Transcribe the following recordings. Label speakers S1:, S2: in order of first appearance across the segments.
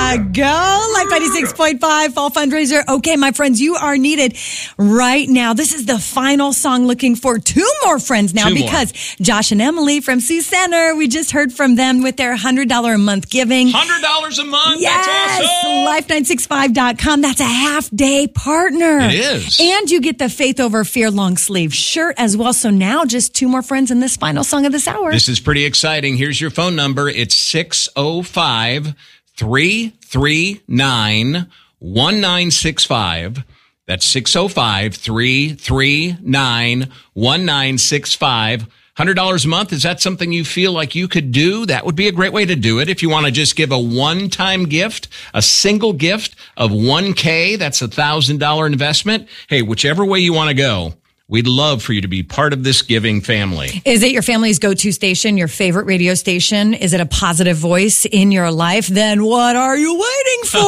S1: go. Life 96.5 Fall Fundraiser. Okay, my friends, you are needed right now. This is the final song. Looking for two more friends now because Josh and Emily from Sioux Center, we just heard from them with their $100 a month giving.
S2: $100 a month?
S1: Yes.
S2: That's awesome.
S1: Life965.com. That's a half-day partner.
S2: It is.
S1: And you get the Faith Over Fear long sleeve shirt as well. So now just two more friends in this final song of this hour.
S2: This is pretty exciting. Here's your phone number. It's 605-339-1965. That's 605-339-1965. $100 a month. Is that something you feel like you could do? That would be a great way to do it. If you want to just give a one-time gift, a single gift of $1,000, that's $1,000 investment. Hey, whichever way you want to go, we'd love for you to be part of this giving family. Is
S1: it your family's go-to station, your favorite radio station? Is it a positive voice in your life? Then what are you waiting for?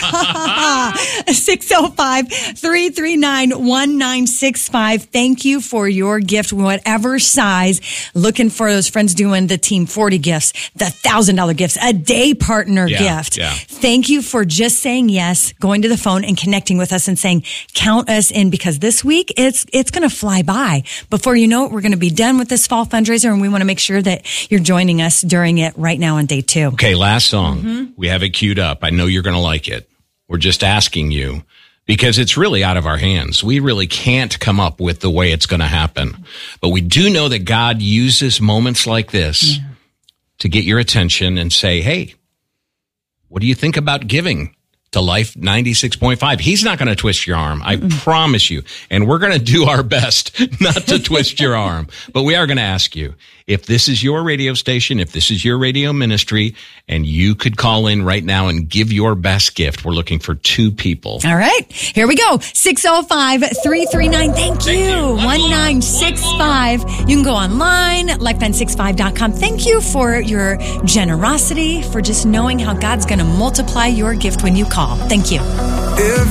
S1: 605-339-1965. Thank you for your gift, whatever size. Looking for those friends doing the Team 40 gifts, the $1,000 gifts, a day partner gift.
S2: Yeah.
S1: Thank you for just saying yes, going to the phone and connecting with us and saying, count us in, because this week it's going to fly by. Before you know it, we're going to be done with this fall fundraiser, and we want to make sure that you're joining us during it right now on day 2.
S2: Okay, last song. We have it queued up. I know you're going to like it. We're just asking you because it's really out of our hands. We really can't come up with the way it's going to happen. But we do know that God uses moments like this to get your attention and say, hey, what do you think about giving to Life 96.5. He's not going to twist your arm. I promise you. And we're going to do our best not to twist your arm. But we are going to ask you, if this is your radio station, if this is your radio ministry, and you could call in right now and give your best gift, we're looking for 2 people.
S1: All right. Here we go. 605-339. Thank you. 1965. You can go online, life965.com. Thank you for your generosity, for just knowing how God's going to multiply your gift when you call. Thank you.